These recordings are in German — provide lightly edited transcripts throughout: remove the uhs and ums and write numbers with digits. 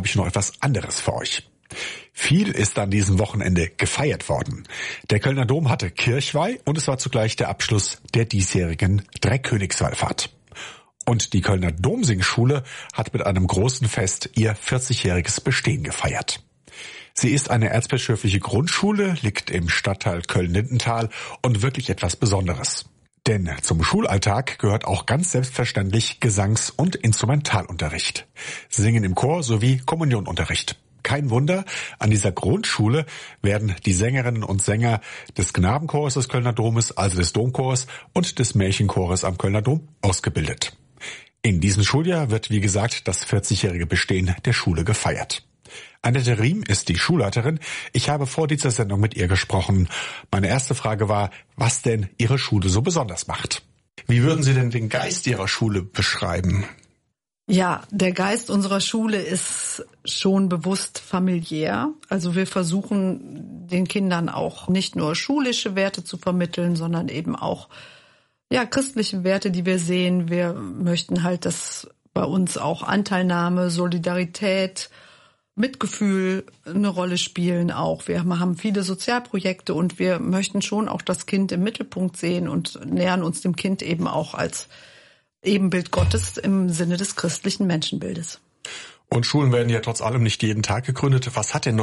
habe ich noch etwas anderes für euch. Viel ist an diesem Wochenende gefeiert worden. Der Kölner Dom hatte Kirchweih und es war zugleich der Abschluss der diesjährigen Dreikönigswallfahrt. Und die Kölner Domsingschule hat mit einem großen Fest ihr 40-jähriges Bestehen gefeiert. Sie ist eine erzbischöfliche Grundschule, liegt im Stadtteil Köln-Lindenthal und wirklich etwas Besonderes. Denn zum Schulalltag gehört auch ganz selbstverständlich Gesangs- und Instrumentalunterricht, Singen im Chor sowie Kommunionunterricht. Kein Wunder, an dieser Grundschule werden die Sängerinnen und Sänger des Knabenchores des Kölner Domes, also des Domchors und des Märchenchores am Kölner Dom ausgebildet. In diesem Schuljahr wird, wie gesagt, das 40-jährige Bestehen der Schule gefeiert. Annette Riem ist die Schulleiterin. Ich habe vor dieser Sendung mit ihr gesprochen. Meine erste Frage war, was denn Ihre Schule so besonders macht. Wie würden Sie denn den Geist Ihrer Schule beschreiben? Ja, der Geist unserer Schule ist schon bewusst familiär. Also wir versuchen den Kindern auch nicht nur schulische Werte zu vermitteln, sondern eben auch christliche Werte, die wir sehen. Wir möchten halt, dass bei uns auch Anteilnahme, Solidarität, Mitgefühl eine Rolle spielen auch. Wir haben viele Sozialprojekte und wir möchten schon auch das Kind im Mittelpunkt sehen und nähern uns dem Kind eben auch als Ebenbild Gottes im Sinne des christlichen Menschenbildes. Und Schulen werden ja trotz allem nicht jeden Tag gegründet. Was hat denn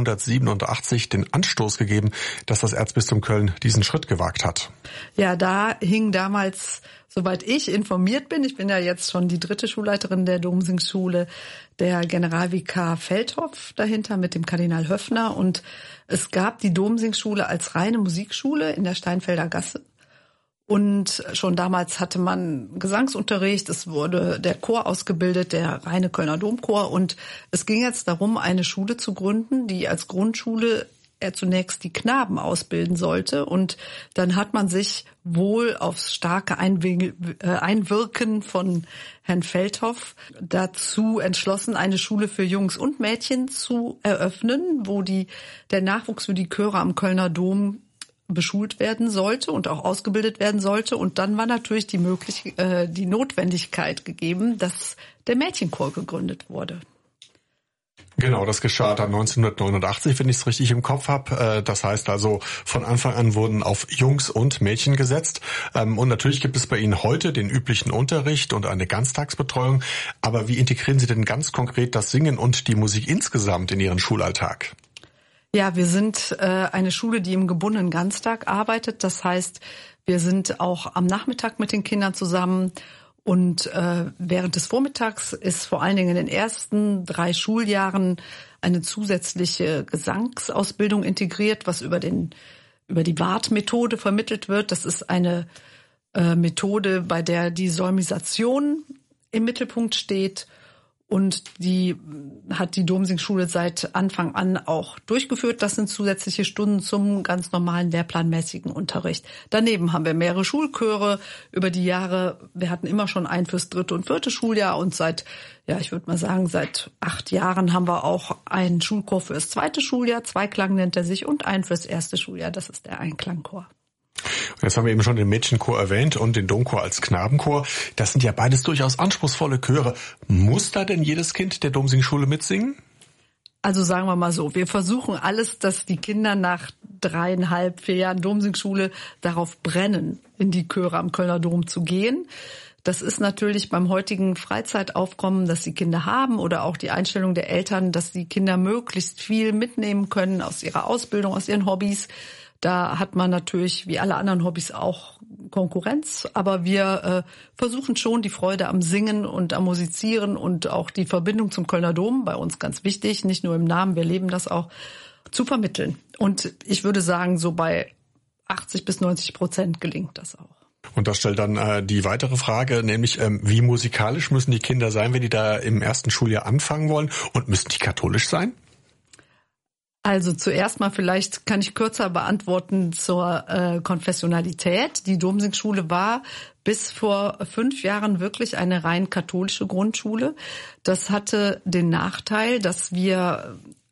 1987 den Anstoß gegeben, dass das Erzbistum Köln diesen Schritt gewagt hat? Ja, da hing damals, soweit ich informiert bin, ich bin ja jetzt schon die 3. Schulleiterin der Domsingschule, der Generalvikar Feldhoff dahinter mit dem Kardinal Höffner. Und es gab die Domsingschule als reine Musikschule in der Steinfelder Gasse. Und schon damals hatte man Gesangsunterricht, es wurde der Chor ausgebildet, der reine Kölner Domchor. Und es ging jetzt darum, eine Schule zu gründen, die als Grundschule zunächst die Knaben ausbilden sollte. Und dann hat man sich wohl aufs starke Einwirken von Herrn Feldhoff dazu entschlossen, eine Schule für Jungs und Mädchen zu eröffnen, wo der Nachwuchs für die Chöre am Kölner Dom beschult werden sollte und auch ausgebildet werden sollte. Und dann war natürlich die Notwendigkeit gegeben, dass der Mädchenchor gegründet wurde. Genau, das geschah dann 1989, wenn ich es richtig im Kopf habe. Das heißt also, von Anfang an wurden auf Jungs und Mädchen gesetzt. Und natürlich gibt es bei Ihnen heute den üblichen Unterricht und eine Ganztagsbetreuung. Aber wie integrieren Sie denn ganz konkret das Singen und die Musik insgesamt in Ihren Schulalltag? Ja, wir sind eine Schule, die im gebundenen Ganztag arbeitet. Das heißt, wir sind auch am Nachmittag mit den Kindern zusammen. Und während des Vormittags ist vor allen Dingen in den ersten 3 Schuljahren eine zusätzliche Gesangsausbildung integriert, was über die Wart-Methode vermittelt wird. Das ist eine Methode, bei der die Solmisation im Mittelpunkt steht. Und die hat die Domsingschule seit Anfang an auch durchgeführt. Das sind zusätzliche Stunden zum ganz normalen lehrplanmäßigen Unterricht. Daneben haben wir mehrere Schulchöre über die Jahre. Wir hatten immer schon einen fürs 3. und 4. Schuljahr und seit 8 Jahren haben wir auch einen Schulchor fürs 2. Schuljahr. Zweiklang nennt er sich und einen fürs 1. Schuljahr. Das ist der Einklangchor. Jetzt haben wir eben schon den Mädchenchor erwähnt und den Domchor als Knabenchor. Das sind ja beides durchaus anspruchsvolle Chöre. Muss da denn jedes Kind der Domsingschule mitsingen? Also sagen wir mal so, wir versuchen alles, dass die Kinder nach 3,5, 4 Jahren Domsingschule darauf brennen, in die Chöre am Kölner Dom zu gehen. Das ist natürlich beim heutigen Freizeitaufkommen, das die Kinder haben oder auch die Einstellung der Eltern, dass die Kinder möglichst viel mitnehmen können aus ihrer Ausbildung, aus ihren Hobbys. Da hat man natürlich, wie alle anderen Hobbys, auch Konkurrenz. Aber wir versuchen schon, die Freude am Singen und am Musizieren und auch die Verbindung zum Kölner Dom, bei uns ganz wichtig, nicht nur im Namen, wir leben das auch, zu vermitteln. Und ich würde sagen, so bei 80-90% gelingt das auch. Und das stellt dann die weitere Frage, nämlich wie musikalisch müssen die Kinder sein, wenn die da im 1. Schuljahr anfangen wollen? Und müssen die katholisch sein? Also zuerst mal vielleicht kann ich kürzer beantworten zur Konfessionalität. Die Domsingschule war bis vor 5 Jahren wirklich eine rein katholische Grundschule. Das hatte den Nachteil, dass wir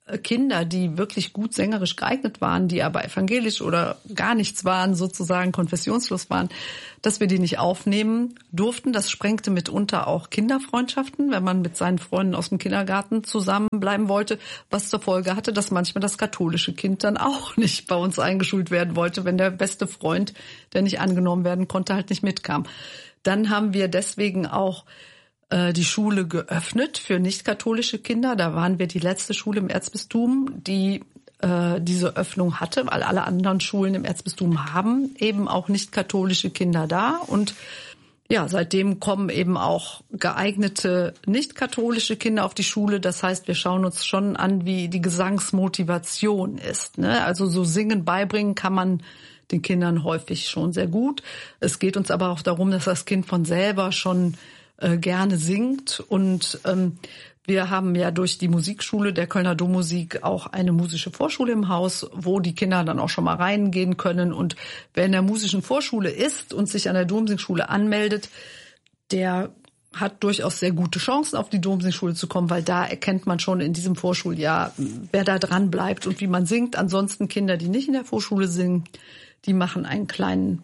Kinder, die wirklich gut sängerisch geeignet waren, die aber evangelisch oder gar nichts waren, sozusagen konfessionslos waren, dass wir die nicht aufnehmen durften. Das sprengte mitunter auch Kinderfreundschaften, wenn man mit seinen Freunden aus dem Kindergarten zusammenbleiben wollte, was zur Folge hatte, dass manchmal das katholische Kind dann auch nicht bei uns eingeschult werden wollte, wenn der beste Freund, der nicht angenommen werden konnte, halt nicht mitkam. Dann haben wir deswegen auch die Schule geöffnet für nicht-katholische Kinder. Da waren wir die letzte Schule im Erzbistum, die diese Öffnung hatte, weil alle anderen Schulen im Erzbistum haben eben auch nicht-katholische Kinder da. Und ja, seitdem kommen eben auch geeignete nicht-katholische Kinder auf die Schule. Das heißt, wir schauen uns schon an, wie die Gesangsmotivation ist, ne? Also so Singen beibringen kann man den Kindern häufig schon sehr gut. Es geht uns aber auch darum, dass das Kind von selber schon gerne singt. Und wir haben ja durch die Musikschule der Kölner Dommusik auch eine musische Vorschule im Haus, wo die Kinder dann auch schon mal reingehen können. Und wer in der musischen Vorschule ist und sich an der Domsingschule anmeldet, der hat durchaus sehr gute Chancen, auf die Domsingschule zu kommen, weil da erkennt man schon in diesem Vorschuljahr, wer da dran bleibt und wie man singt. Ansonsten Kinder, die nicht in der Vorschule singen, die machen einen kleinen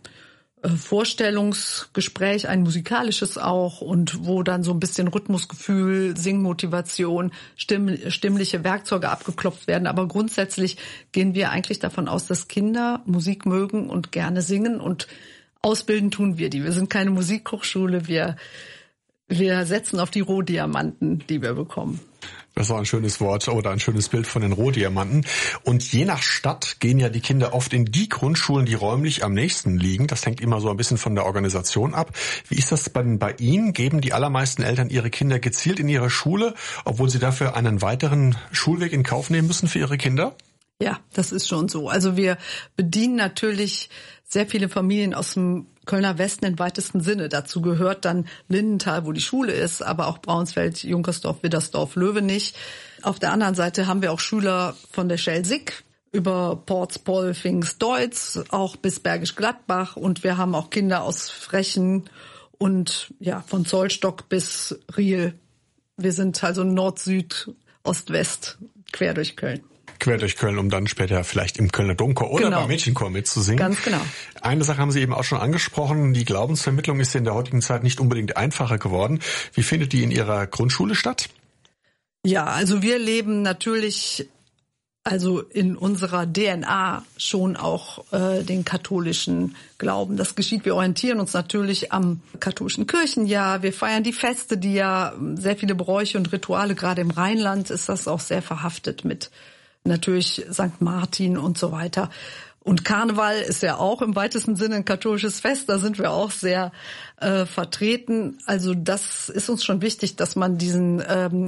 Vorstellungsgespräch, ein musikalisches auch, und wo dann so ein bisschen Rhythmusgefühl, Singmotivation, stimmliche Werkzeuge abgeklopft werden. Aber grundsätzlich gehen wir eigentlich davon aus, dass Kinder Musik mögen und gerne singen, und ausbilden tun wir die. Wir sind keine Musikhochschule, wir setzen auf die Rohdiamanten, die wir bekommen. Das war ein schönes Wort oder ein schönes Bild von den Rohdiamanten. Und je nach Stadt gehen ja die Kinder oft in die Grundschulen, die räumlich am nächsten liegen. Das hängt immer so ein bisschen von der Organisation ab. Wie ist das bei Ihnen? Geben die allermeisten Eltern ihre Kinder gezielt in ihre Schule, obwohl sie dafür einen weiteren Schulweg in Kauf nehmen müssen für ihre Kinder? Ja, das ist schon so. Also wir bedienen natürlich sehr viele Familien aus dem Kölner Westen im weitesten Sinne. Dazu gehört dann Lindenthal, wo die Schule ist, aber auch Braunsfeld, Junkersdorf, Widdersdorf, Löwenich. Auf der anderen Seite haben wir auch Schüler von der Schelsig über Porz, Polfings, Deutz, auch bis Bergisch Gladbach, und wir haben auch Kinder aus Frechen und ja, von Zollstock bis Riel. Wir sind also Nord, Süd, Ost, West, quer durch Köln. Quer durch Köln, um dann später vielleicht im Kölner Domchor oder beim Mädchenchor mitzusingen. Ganz genau. Eine Sache haben Sie eben auch schon angesprochen. Die Glaubensvermittlung ist in der heutigen Zeit nicht unbedingt einfacher geworden. Wie findet die in Ihrer Grundschule statt? Ja, also wir leben natürlich also in unserer DNA schon auch den katholischen Glauben. Das geschieht. Wir orientieren uns natürlich am katholischen Kirchenjahr. Wir feiern die Feste, die ja sehr viele Bräuche und Rituale, gerade im Rheinland ist das auch sehr verhaftet mit natürlich St. Martin und so weiter. Und Karneval ist ja auch im weitesten Sinne ein katholisches Fest. Da sind wir auch sehr vertreten. Also das ist uns schon wichtig, dass man diesen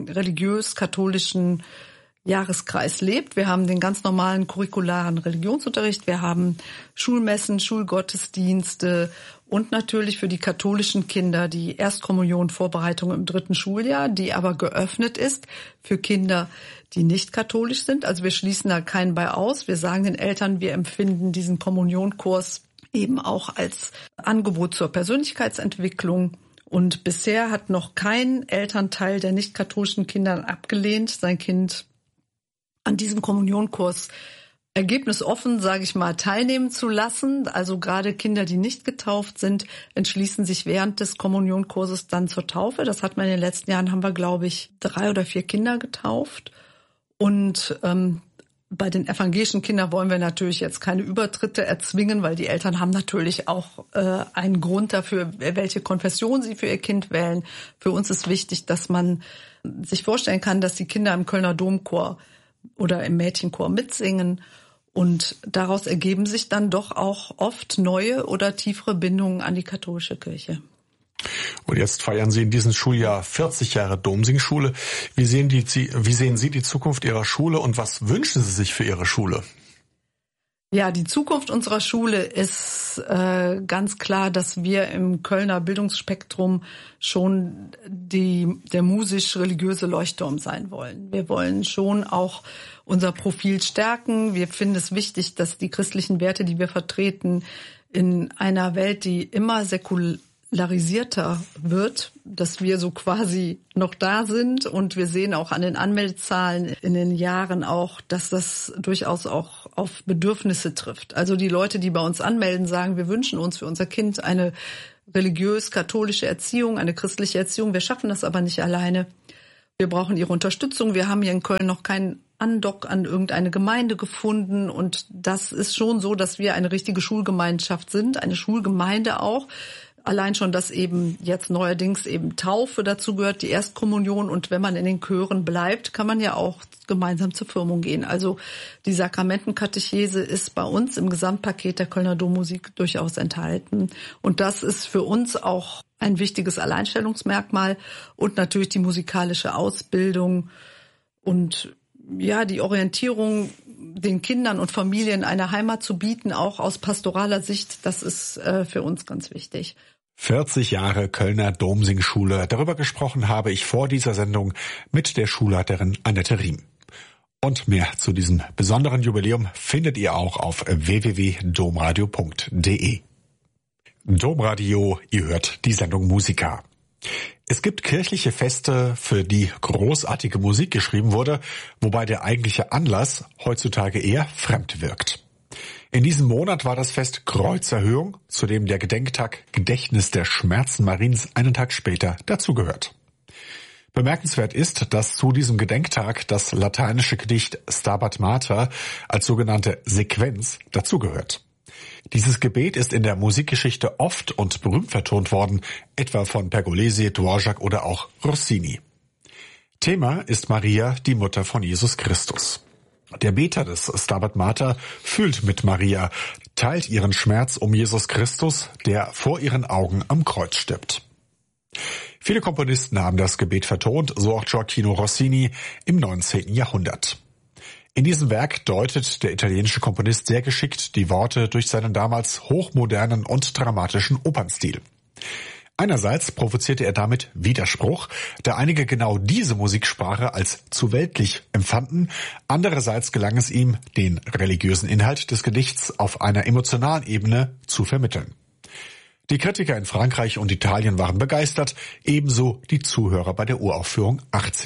religiös-katholischen Jahreskreis lebt. Wir haben den ganz normalen curricularen Religionsunterricht. Wir haben Schulmessen, Schulgottesdienste und natürlich für die katholischen Kinder die Erstkommunion-Vorbereitung im 3. Schuljahr, die aber geöffnet ist für Kinder, die nicht katholisch sind. Also wir schließen da keinen bei aus. Wir sagen den Eltern, wir empfinden diesen Kommunionkurs eben auch als Angebot zur Persönlichkeitsentwicklung. Und bisher hat noch kein Elternteil der nicht katholischen Kinder abgelehnt, sein Kind an diesem Kommunionkurs ergebnisoffen, sage ich mal, teilnehmen zu lassen. Also gerade Kinder, die nicht getauft sind, entschließen sich während des Kommunionkurses dann zur Taufe. Das hat man in den letzten Jahren, haben wir, glaube ich, 3 oder 4 Kinder getauft. Und bei den evangelischen Kindern wollen wir natürlich jetzt keine Übertritte erzwingen, weil die Eltern haben natürlich auch einen Grund dafür, welche Konfession sie für ihr Kind wählen. Für uns ist wichtig, dass man sich vorstellen kann, dass die Kinder im Kölner Domchor oder im Mädchenchor mitsingen. Und daraus ergeben sich dann doch auch oft neue oder tiefere Bindungen an die katholische Kirche. Und jetzt feiern Sie in diesem Schuljahr 40 Jahre Domsingschule. Wie sehen Sie die Zukunft Ihrer Schule und was wünschen Sie sich für Ihre Schule? Ja, die Zukunft unserer Schule ist ganz klar, dass wir im Kölner Bildungsspektrum schon der musisch-religiöse Leuchtturm sein wollen. Wir wollen schon auch unser Profil stärken. Wir finden es wichtig, dass die christlichen Werte, die wir vertreten, in einer Welt, die immer popularisierter wird, dass wir so quasi noch da sind. Und wir sehen auch an den Anmeldezahlen in den Jahren auch, dass das durchaus auch auf Bedürfnisse trifft. Also die Leute, die bei uns anmelden, sagen, wir wünschen uns für unser Kind eine religiös-katholische Erziehung, eine christliche Erziehung. Wir schaffen das aber nicht alleine. Wir brauchen ihre Unterstützung. Wir haben hier in Köln noch keinen Andock an irgendeine Gemeinde gefunden. Und das ist schon so, dass wir eine richtige Schulgemeinschaft sind, eine Schulgemeinde auch. Allein schon, dass eben jetzt neuerdings eben Taufe dazu gehört, die Erstkommunion. Und wenn man in den Chören bleibt, kann man ja auch gemeinsam zur Firmung gehen. Also die Sakramentenkatechese ist bei uns im Gesamtpaket der Kölner Dommusik durchaus enthalten. Und das ist für uns auch ein wichtiges Alleinstellungsmerkmal. Und natürlich die musikalische Ausbildung und ja, die Orientierung, den Kindern und Familien eine Heimat zu bieten, auch aus pastoraler Sicht, das ist für uns ganz wichtig. 40 Jahre Kölner Domsingschule. Darüber gesprochen habe ich vor dieser Sendung mit der Schulleiterin Annette Riem. Und mehr zu diesem besonderen Jubiläum findet ihr auch auf www.domradio.de. Domradio, ihr hört die Sendung Musica. Es gibt kirchliche Feste, für die großartige Musik geschrieben wurde, wobei der eigentliche Anlass heutzutage eher fremd wirkt. In diesem Monat war das Fest Kreuzerhöhung, zu dem der Gedenktag Gedächtnis der Schmerzen Mariens einen Tag später dazugehört. Bemerkenswert ist, dass zu diesem Gedenktag das lateinische Gedicht Stabat Mater als sogenannte Sequenz dazugehört. Dieses Gebet ist in der Musikgeschichte oft und berühmt vertont worden, etwa von Pergolesi, Dvorak oder auch Rossini. Thema ist Maria, die Mutter von Jesus Christus. Der Beter des Stabat Mater fühlt mit Maria, teilt ihren Schmerz um Jesus Christus, der vor ihren Augen am Kreuz stirbt. Viele Komponisten haben das Gebet vertont, so auch Gioacchino Rossini im 19. Jahrhundert. In diesem Werk deutet der italienische Komponist sehr geschickt die Worte durch seinen damals hochmodernen und dramatischen Opernstil. Einerseits provozierte er damit Widerspruch, da einige genau diese Musiksprache als zu weltlich empfanden. Andererseits gelang es ihm, den religiösen Inhalt des Gedichts auf einer emotionalen Ebene zu vermitteln. Die Kritiker in Frankreich und Italien waren begeistert, ebenso die Zuhörer bei der Uraufführung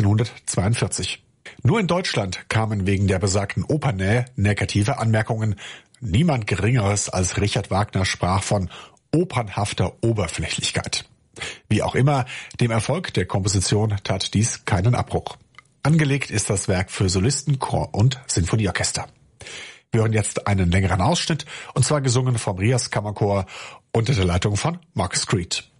1842. Nur in Deutschland kamen wegen der besagten Opernnähe negative Anmerkungen. Niemand Geringeres als Richard Wagner sprach von opernhafter Oberflächlichkeit. Wie auch immer, dem Erfolg der Komposition tat dies keinen Abbruch. Angelegt ist das Werk für Solisten, Chor und Sinfonieorchester. Wir hören jetzt einen längeren Ausschnitt, und zwar gesungen vom Rias Kammerchor unter der Leitung von Mark Screed.